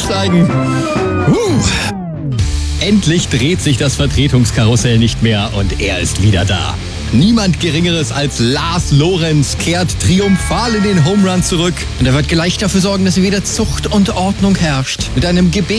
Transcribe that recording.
aussteigen. Endlich dreht sich das Vertretungskarussell nicht mehr und er ist wieder da. Niemand Geringeres als Lars Lorenz kehrt triumphal in den Home Run zurück. Und er wird gleich dafür sorgen, dass wieder Zucht und Ordnung herrscht. Mit einem Gebet